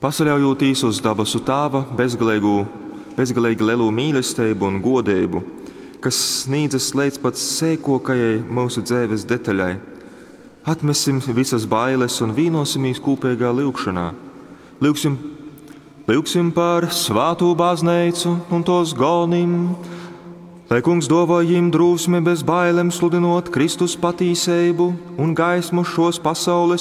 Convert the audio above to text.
Pasaļaujotīs uz dabasu Tāva bezgalīgi lielo mīlestību un godību, kas sniedzas līdz pat sēkokajai mūsu dzīves detaļai. Atmesim visas bailes un vīnosimies kopīgā lūgšanā. Lūgsim par svāto baznīcu un tos galnim, lai Kungs dāvā jim drūsmi bez bailēm sludinot Kristus patīsību un gaismu šos pasaules